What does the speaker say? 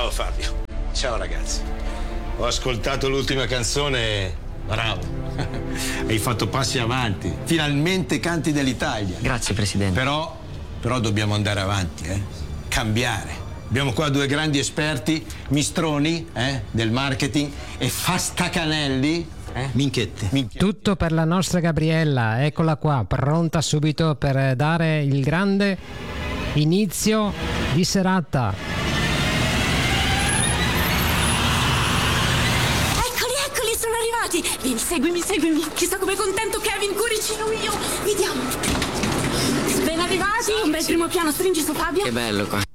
Ciao Fabio. Ciao ragazzi. Ho ascoltato l'ultima canzone. Bravo. Hai fatto passi avanti. Finalmente canti dell'Italia. Grazie, Presidente. Però dobbiamo andare avanti, cambiare. Abbiamo qua due grandi esperti, Mistroni, del marketing, e Fastacanelli, Minchetti. Tutto per la nostra Gabriella, eccola qua, pronta subito per dare il grande inizio di serata. Eccoli, sono arrivati. Vieni, seguimi. Chissà come contento Kevin, cuoricino mio. Vediamo. Ben arrivati, un bel primo piano, stringi su Fabio. Che bello qua.